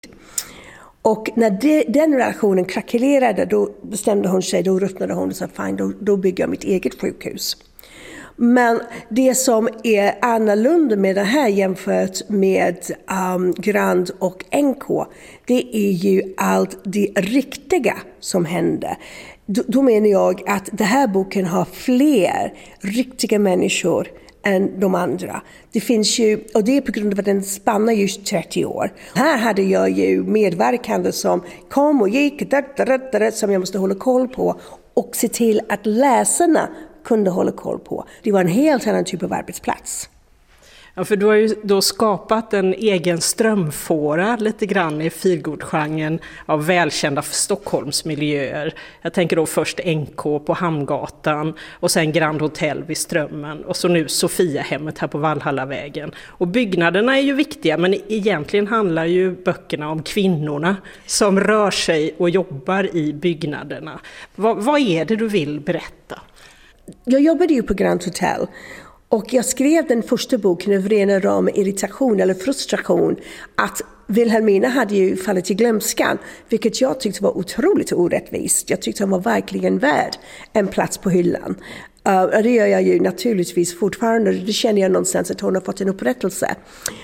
Och när den relationen krackelerade, då bestämde hon sig, då ruttnade hon och sa fine, då bygger jag mitt eget sjukhus. Men det som är annorlunda med det här jämfört med Grand och NK, det är ju allt det riktiga som hände. Då menar jag att den här boken har fler riktiga människor än de andra. Det finns ju, och det är på grund av att den spannar just 30 år. Här hade jag ju medverkande som kom och gick, som jag måste hålla koll på och se till att läsarna kunde hålla koll på. Det var en helt annan typ av arbetsplats. Ja, för du har ju då skapat en egen strömfåra lite grann i feelgood-genren av välkända Stockholmsmiljöer. Jag tänker då först NK på Hamngatan och sen Grand Hotel vid Strömmen och så nu Sofiahemmet här på Valhallavägen. Och byggnaderna är ju viktiga, men egentligen handlar ju böckerna om kvinnorna som rör sig och jobbar i byggnaderna. Vad är det du vill berätta? Jag jobbade ju på Grand Hotel. Och jag skrev den första boken över rena ram irritation eller frustration att Wilhelmina hade ju fallit i glömskan, vilket jag tyckte var otroligt orättvist. Jag tyckte hon var verkligen värd en plats på hyllan. Och det gör jag ju naturligtvis fortfarande. Det känner jag någonstans att hon har fått en upprättelse.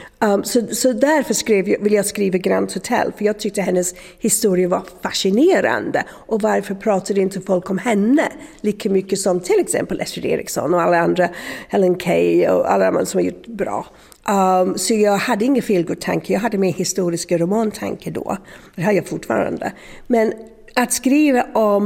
Så därför vill jag skriva Grand Hotel. För jag tyckte hennes historia var fascinerande. Och varför pratade inte folk om henne lika mycket som till exempel Estrid Eriksson och alla andra, Helen Kay och alla andra som har gjort bra. Så jag hade ingen feelgood-tanke. Jag hade mer historiska romantanke då. Det har jag fortfarande. Men att skriva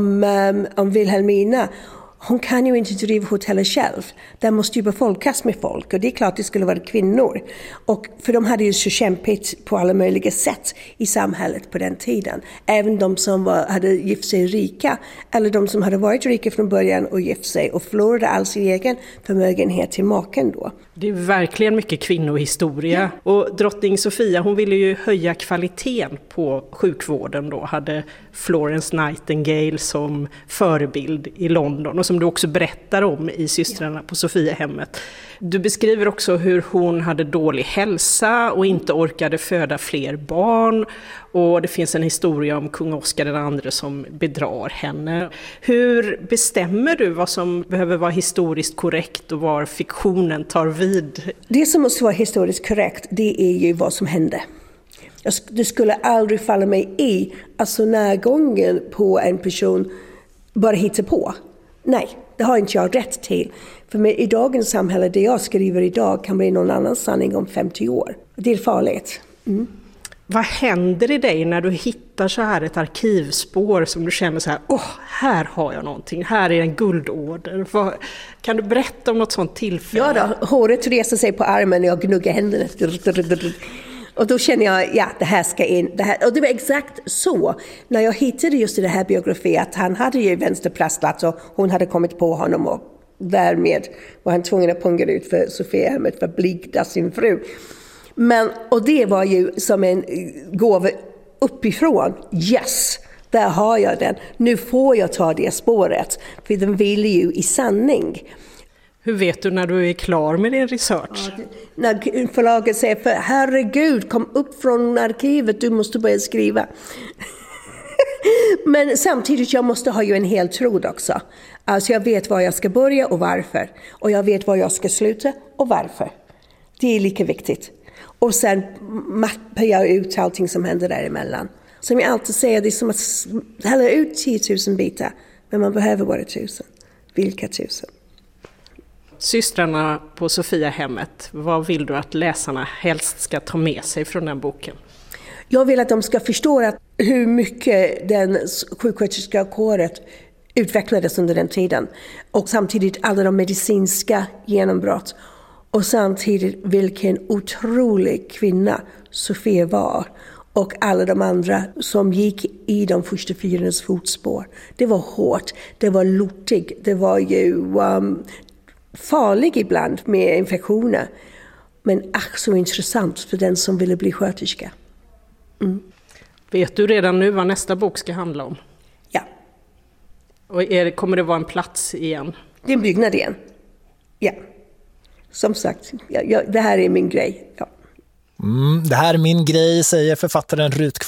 om Wilhelmina, hon kan ju inte driva hotellet själv. Där måste ju befolkas med folk. Och det är klart det skulle vara kvinnor. Och för de hade ju så kämpigt på alla möjliga sätt i samhället på den tiden. Även de som hade gift sig rika. Eller de som hade varit rika från början och gift sig. Och förlorade all sin egen förmögenhet till maken då. Det är verkligen mycket kvinnohistoria. Ja. Och drottning Sofia, hon ville ju höja kvaliteten på sjukvården då. Hade Florence Nightingale som förebild i London. Och som du också berättar om i Systrarna på Sofiahemmet. Du beskriver också hur hon hade dålig hälsa och inte orkade föda fler barn. Och det finns en historia om kung Oscar II som bedrar henne. Hur bestämmer du vad som behöver vara historiskt korrekt och var fiktionen tar vid? Det som måste vara historiskt korrekt, det är ju vad som hände. Det skulle aldrig falla mig i alltså närgången på en person bara hitta på. Nej, det har inte jag rätt till. För i dagens samhälle, det jag skriver idag kan bli någon annan sanning om 50 år. Det är farligt. Mm. Vad händer i dig när du hittar så här ett arkivspår som du känner så här, här har jag någonting, här är en guldorder. Kan du berätta om något sånt tillfälle? Ja då, håret reser sig på armen och jag gnuggar händerna. Och då känner jag, det här ska in. Det här. Och det var exakt så. När jag hittade just i det här biografi att han hade ju vänsterprasslat och hon hade kommit på honom och därmed var han tvungen att punga ut för Sofiahemmet för att blidka sin fru. Och det var ju som en gåva uppifrån. Yes, där har jag den. Nu får jag ta det spåret. För den vill ju i sanning. Hur vet du när du är klar med din research? Ja, när förlaget säger, herregud, kom upp från arkivet, du måste börja skriva. Men samtidigt, jag måste ha ju en hel tråd också. Alltså jag vet var jag ska börja och varför. Och jag vet var jag ska sluta och varför. Det är lika viktigt. Och sen mappar jag ut allting som händer däremellan. Som jag alltid säger, det är som att hälla ut 10 000 bitar. Men man behöver bara 1000. Vilka 1000? Systrarna på Sofiahemmet, vad vill du att läsarna helst ska ta med sig från den boken? Jag vill att de ska förstå hur mycket den sjuksköterska kåret utvecklades under den tiden. Och samtidigt alla de medicinska genombrott. Och samtidigt vilken otrolig kvinna Sofia var. Och alla de andra som gick i de första fyrornas fotspår. Det var hårt, det var lortigt, det var ju farligt ibland med infektioner. Men så intressant för den som ville bli sköterska. Mm. Vet du redan nu vad nästa bok ska handla om? Ja. Och kommer det vara en plats igen? Det är en byggnad igen. Ja. Som sagt, det här är min grej. Ja. Det här är min grej, säger författaren Rut